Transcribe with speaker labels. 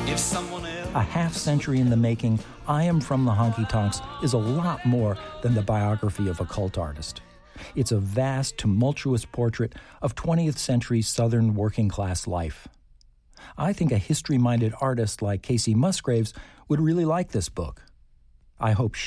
Speaker 1: A half-century in the making, I Am From the Honky Tonks is a lot more than the biography of a cult artist. It's a vast, tumultuous portrait of 20th century Southern working-class life. I think a history-minded artist like Casey Musgraves would really like this book. I hope